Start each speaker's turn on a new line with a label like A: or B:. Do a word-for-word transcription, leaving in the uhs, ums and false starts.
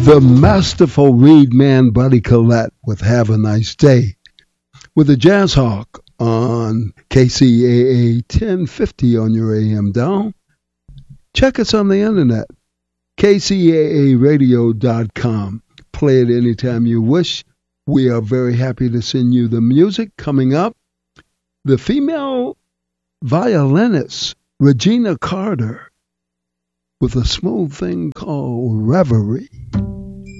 A: The masterful Reed man Buddy Collette with Have a Nice Day. With the Jazz Hawk on K C A A ten fifty on your A M dial. Check us on the internet, K C A A radio dot com. Play it anytime you wish. We are very happy to send you the music. Coming up, the female violinist Regina Carter with a smooth thing called Reverie.